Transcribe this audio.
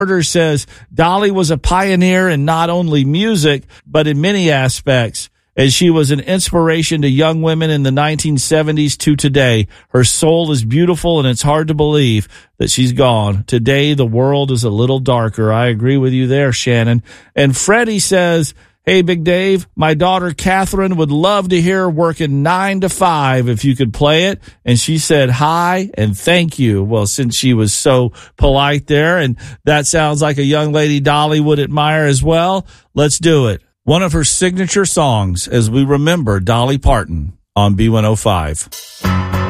Carter says Dolly was a pioneer in not only music, but in many aspects, as she was an inspiration to young women in the 1970s to today. Her soul is beautiful, and it's hard to believe that she's gone. Today, the world is a little darker. I agree with you there, Shannon. And Freddie says, hey, Big Dave, my daughter Catherine would love to hear her working 9 to 5 if you could play it. And she said hi and thank you. Well, since she was so polite there, and that sounds like a young lady Dolly would admire as well, let's do it. One of her signature songs as we remember Dolly Parton on B105.